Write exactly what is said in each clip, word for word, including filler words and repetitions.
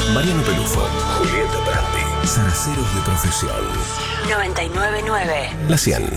Mariano Pelufo, Julieta Brandi, Zaraceros de Profesión. noventa y nueve punto nueve. La cien.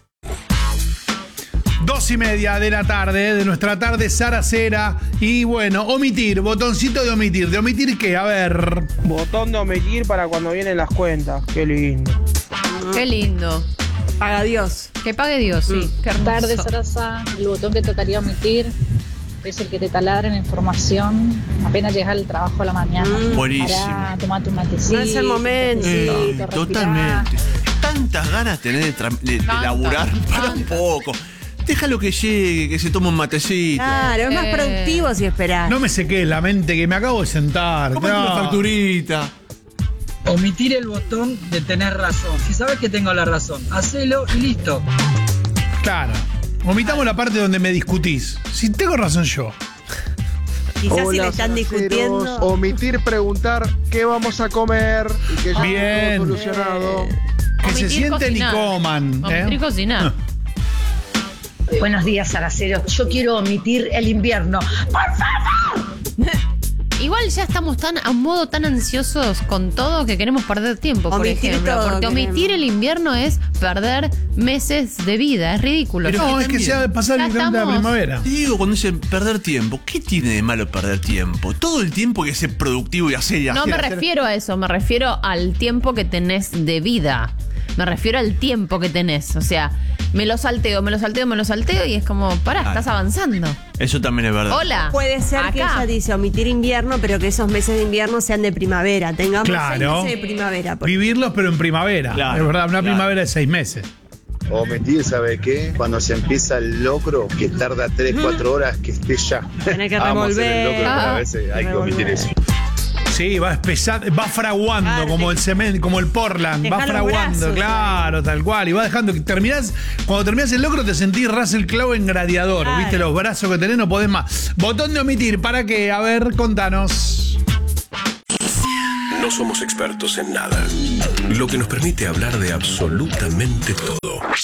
Dos y media de la tarde, de nuestra tarde zaracera. Y bueno, omitir, botoncito de omitir. ¿De omitir qué? A ver. Botón de omitir para cuando vienen las cuentas. Qué lindo. Qué lindo. Paga Dios. Que pague Dios, sí. Mm. Qué hermoso. Tarde, Sarasa, el botón que tocaría omitir es el que te taladra en información apenas llegas al trabajo a la mañana. Mm. Buenísimo. Para tomarte un matecito. No es el momento. Eh, te totalmente. Tantas ganas tener de, tra- de, de Tanta, laburar para un tanta. poco. Déjalo que llegue, que se tome un matecito. Claro, es más Eh. productivo si esperás. No me sequé la mente, que me acabo de sentar. Cómete No. una facturita. Omitir el botón de tener razón. Si sabes que tengo la razón, hacelo y listo. Claro. Omitamos la parte donde me discutís. Si tengo razón yo. Quizás si Hola, le están zaraceros. discutiendo. Omitir preguntar qué vamos a comer y que ya Bien. está todo solucionado. Que se Omitir sienten cocinar. y coman. Omitir ¿eh? cocinar. Buenos días, Zaraceros. Yo quiero omitir el invierno. Igual ya estamos tan a modo tan ansiosos con todo que queremos perder tiempo, por Omitir ejemplo. todo Porque queremos. omitir el invierno es perder meses de vida. Es ridículo. Pero No, que es que también. se ha pasado Ya literalmente la estamos. primavera. Te digo, cuando dicen perder tiempo, ¿qué tiene de malo perder tiempo? Todo el tiempo que ser productivo y hacer y hacer. No me hacer. refiero a eso, me refiero al tiempo que tenés de vida. Me refiero al tiempo que tenés. O sea, me lo salteo, me lo salteo, me lo salteo y es como, pará, Claro. estás avanzando. Eso también es verdad. Hola. Puede ser que Acá. ella dice omitir invierno, pero que esos meses de invierno sean de primavera. Tengamos Claro. seis meses de primavera. por- Vivirlos, pero en primavera. Claro, Es verdad, una claro. primavera de seis meses. Omitir, ¿sabe qué? Cuando se empieza el locro, que tarda tres, cuatro horas, que esté ya. Tenés que Vamos a hacer el revolver. locro, pero Ah. a veces hay que omitir Revolver. eso. Sí, va espesando, va fraguando Claro, como te- el cemento, como el Portland, Dejá va los fraguando, brazos, claro, tal cual, y va dejando que terminás, cuando terminás el locro te sentís Russell Crowe en Gladiador, Claro. viste los brazos que tenés, no podés más. Botón de omitir, ¿para qué? A ver, contanos. No somos expertos en nada, lo que nos permite hablar de absolutamente todo.